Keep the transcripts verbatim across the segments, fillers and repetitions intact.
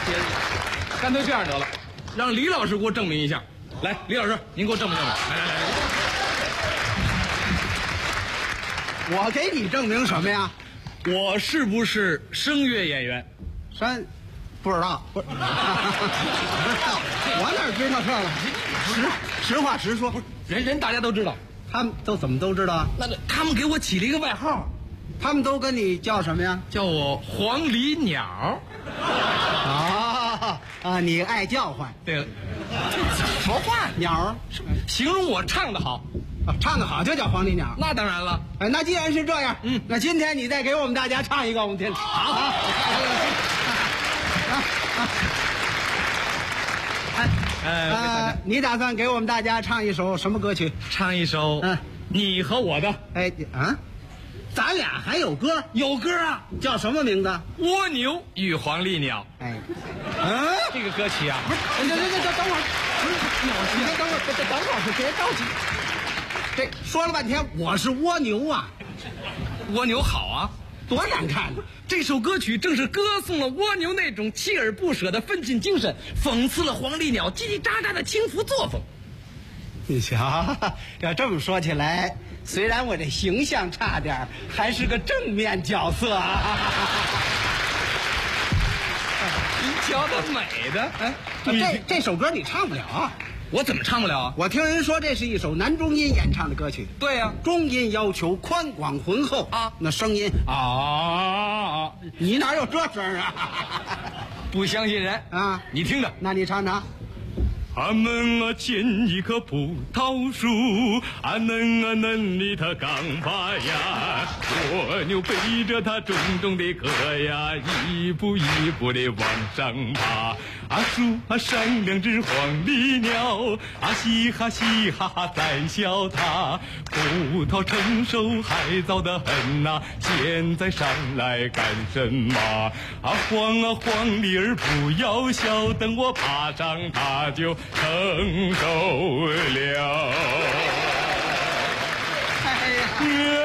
别的，干脆这样得了，让李老师给我证明一下。来，李老师，您给我证明证明。来来来来， 我给你证明什么呀？ 我是不是声乐演员？ 山，不知道，不，不知道，我哪知道这了？实实话实说， 不是人人大家都知道， 他们都怎么都知道啊？ 那他们给我起了一个外号， 他们都跟你叫什么呀？ 叫我黄鹂鸟。 啊啊！你爱叫唤？ 对了，什么话？ 鸟形容我唱得好， 啊，唱得好就叫黄鹂鸟。 那当然了。 哎，那既然是这样， 嗯， 那今天你再给我们大家唱一个，我们听。好。啊哎， 呃，你打算给我们大家唱一首什么歌曲？ 唱一首嗯， 你和我的。 哎啊，咱俩还有歌？ 有歌啊， 叫什么名字？ 蜗牛与黄鹂鸟。 哎，嗯， 这个歌曲啊， 不是，等等等等，等会儿，不是，你等会儿，等等会儿，别着急。这说了半天，我是蜗牛啊， 蜗牛好啊， 多难看呢！ 这首歌曲正是歌颂了蜗牛那种锲而不舍的奋进精神，讽刺了黄鹂鸟叽叽喳喳的轻浮作风。 你瞧，要这么说起来，虽然我这形象差点，还是个正面角色啊！ 你瞧它美的，哎， 这这首歌你唱不了啊！ 我怎么唱不了啊？ 我听人说这是一首男中音演唱的歌曲。 对呀、啊， 中音要求宽广浑厚啊， 那声音啊，你哪有这声啊？ 不相信人啊？ 你听着， 那你唱唱。 俺们啊建一棵葡萄树，俺能啊能力它刚发芽，蜗牛背着它重重的壳呀，一步一步的往上爬。啊树啊上两只黄鹂鸟，啊嘻哈嘻哈哈在笑它。葡萄成熟还早得很呐、啊，现在上来干什么？啊黄啊黄鹂儿不要笑，等我爬上它就成熟了。 哎呀，可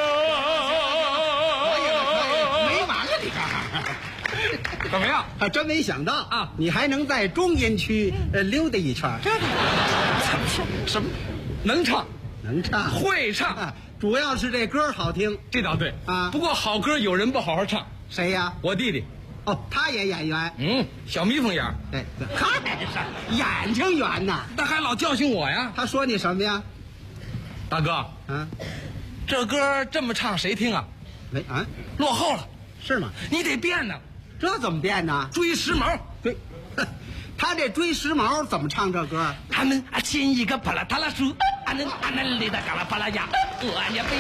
以了，可以了，没完了，你这怎么样？ 还真没想到啊， 你还能在中音区呃溜达一圈。这怎么说？ 什么？能唱， 能唱， 会唱， 啊，主要是这歌好听。 这倒对啊。 不过好歌有人不好好唱。 谁呀？ 我弟弟。 哦，他也演员。 嗯，小蜜蜂眼儿。 对，嗨，眼睛圆呐。 那还老教训我呀？ 他说你什么呀？ 大哥， 啊， 这歌这么唱谁听啊？ 没啊， 落后了， 是吗？ 你得变呢。 这怎么变呢？ 追时髦。 追，他这追时髦怎么唱这歌？ 俺们啊牵一个巴拉塔拉树，俺能俺能里的嘎啦巴拉呀，我也被。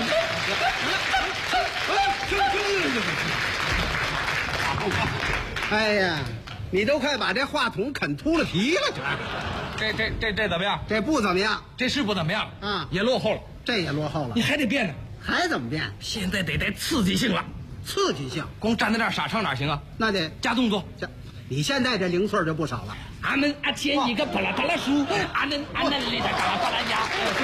哎呀，你都快把这话筒啃秃了皮了， 这这这这怎么样？ 这不怎么样， 这是不怎么样啊， 也落后了， 这也落后了你。还得变呢， 还怎么变？ 现在得带刺激性了， 刺激性。 光站在那儿傻唱哪行啊？ 那得加动作。 这，你现在这零碎就不少了。 俺们啊牵一个巴拉巴拉树，俺能俺能里的嘎啦巴拉呀。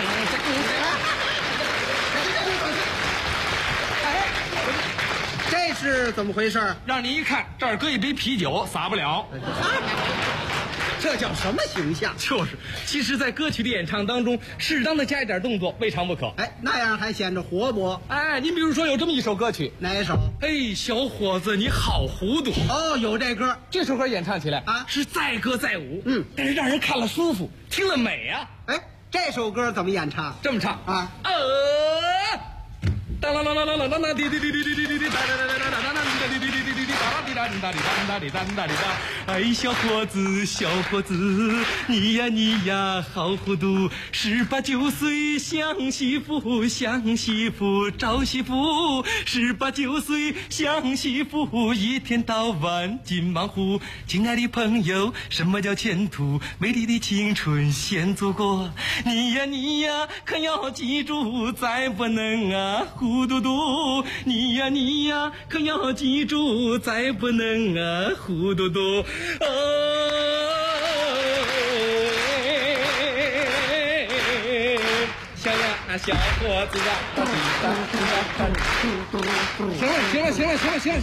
这是怎么回事？ 让你一看这儿搁一杯啤酒，洒不了。 这叫什么形象？ 就是，其实，在歌曲的演唱当中，适当的加一点动作，未尝不可。 哎，那样还显着活泼。 哎，你比如说有这么一首歌曲， 哪一首？ 哎，小伙子你好糊涂。 哦，有这歌。 这首歌演唱起来啊， 是载歌载舞， 嗯， 但是让人看了舒服，听了美啊。 哎，这首歌怎么演唱？ 这么唱啊， 呃，当当当当当当当当，滴滴滴滴滴滴滴滴，哒哒哒哒哒哒哒，滴滴滴滴滴滴滴，哒滴哒滴哒滴哒滴哒滴哒滴哒。哎，小伙子，小伙子，你呀你呀好糊涂，十八九岁想媳妇，想媳妇找媳妇，十八九岁想媳妇，一天到晚金忙乎。亲爱的朋友，什么叫前途？美丽的青春献祖国。你呀你呀可要记住，再不能啊糊涂嘟。你呀你呀可要记住，再不能啊糊涂嘟。哦，小呀小伙子呀，行了行了行了行了行了。